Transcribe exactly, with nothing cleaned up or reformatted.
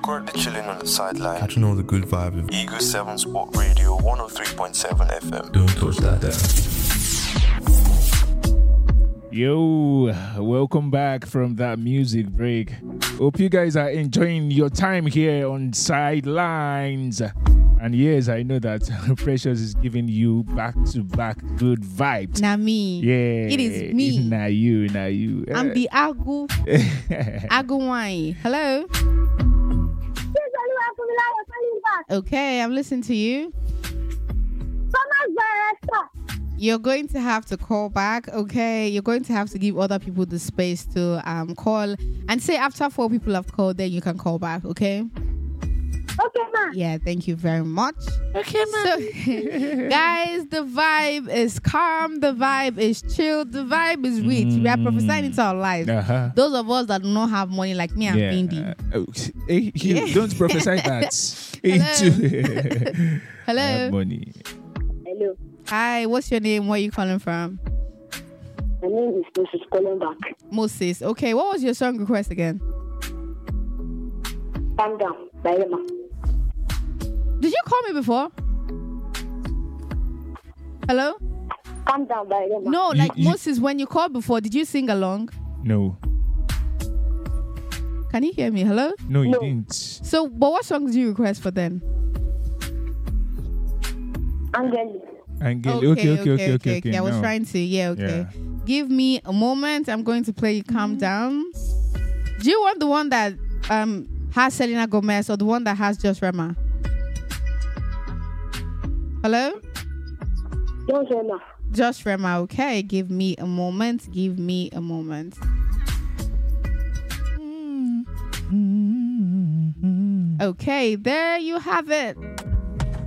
currently chilling on the sideline. Catching all the good vibes of Eagle seven Sport Radio one oh three point seven F M. Don't touch that down. Yo, welcome back from that music break. Hope you guys are enjoying your time here on Sidelines. And yes, I know that Precious is giving you back-to-back good vibes. Now me. Yeah. It is me. Now you, now you. I'm the Agu. Agu wine. Hello? Okay, I'm listening to you. You're going to have to call back, okay? You're going to have to give other people the space to um call. And say after four people have called, then you can call back, okay? Okay, ma. Yeah, thank you very much. Okay, ma. So, guys, the vibe is calm. The vibe is chill. The vibe is rich. Mm. We are prophesying into our lives. Uh-huh. Those of us that do not have money like me and yeah. Bindi. Uh, oh, hey, yeah. Don't prophesy that. Hello? Hello? I have money. Hello. Hi, what's your name? Where are you calling from? My name is Moses calling back. Moses. Okay, what was your song request again? Calm down, by Emma. Did you call me before? Hello? Calm down, by Emma. No, like you, you, Moses, when you called before, did you sing along? No. Can you hear me? Hello? No, you no. didn't. So, but what songs did you request for then? Angeli. Angeli. Okay, okay, okay, okay. okay, okay. I was no. trying to, yeah, okay. Yeah. Give me a moment. I'm going to play Calm Down. Do you want the one that um has Selena Gomez or the one that has Just Rema? Hello? Just Rema. Just Rema, okay. Give me a moment. Give me a moment. Okay, there you have it.